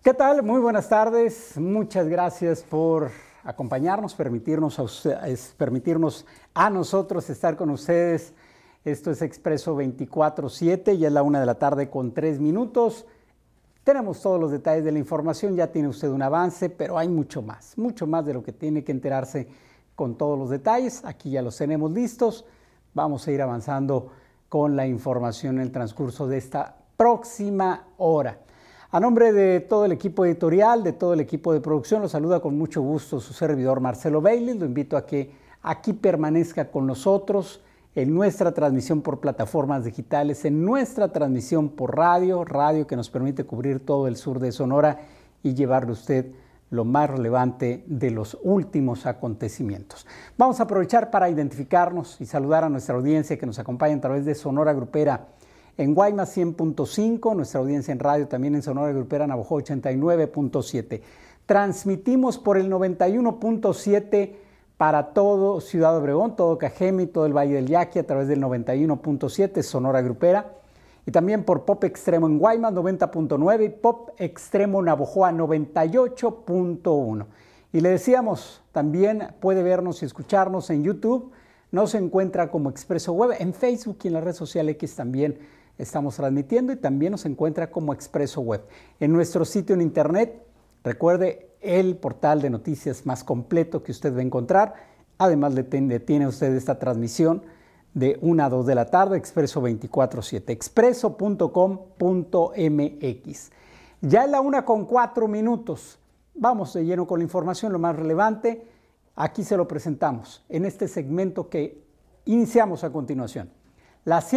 ¿Qué tal? Muy buenas tardes. Muchas gracias por acompañarnos, permitirnos a nosotros estar con ustedes. Esto es Expreso 24/7, ya es la 1:03 p.m. Tenemos todos los detalles de la información, ya tiene usted un avance, pero hay mucho más de lo que tiene que enterarse con todos los detalles. Aquí ya los tenemos listos. Vamos a ir avanzando con la información en el transcurso de esta próxima hora. A nombre de todo el equipo editorial, de todo el equipo de producción, lo saluda con mucho gusto su servidor Marcelo Bailey. Lo invito a que aquí permanezca con nosotros en nuestra transmisión por plataformas digitales, en nuestra transmisión por radio que nos permite cubrir todo el sur de Sonora y llevarle a usted lo más relevante de los últimos acontecimientos. Vamos a aprovechar para identificarnos y saludar a nuestra audiencia que nos acompaña a través de Sonora Grupera en Guaymas 100.5, nuestra audiencia en radio también en Sonora Grupera, Navojoa 89.7. Transmitimos por el 91.7 para todo Ciudad Obregón, todo Cajeme, todo el Valle del Yaqui a través del 91.7 Sonora Grupera. Y también por Pop Extremo en Guaymas 90.9 y Pop Extremo Navojoa 98.1. Y le decíamos, también puede vernos y escucharnos en YouTube. Nos encuentra como Expreso Web, en Facebook y en la red social X también estamos transmitiendo y también nos encuentra como Expreso Web. En nuestro sitio en internet, recuerde, el portal de noticias más completo que usted va a encontrar. Además, le tiene usted esta transmisión de 1 a 2 de la tarde, Expreso 24/7, expreso.com.mx. Ya es la 1:04 p.m. Vamos de lleno con la información, lo más relevante. Aquí se lo presentamos en este segmento que iniciamos a continuación.